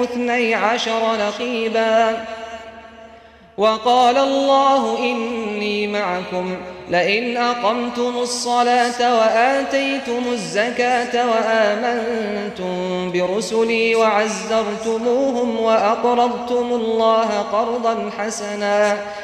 12 نقيبا وقال الله إني معكم لئن أقمتم الصلاة وآتيتم الزكاة وآمنتم برسلي وعزرتموهم وأقرضتم الله قرضا حسنا